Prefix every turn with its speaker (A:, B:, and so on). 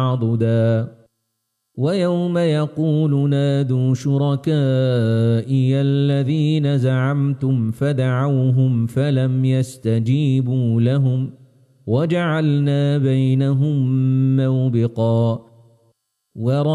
A: عضدا ويوم يقول نادوا شركائي الذين زعمتم فدعوهم فلم يستجيبوا لهم وجعلنا بينهم موبقا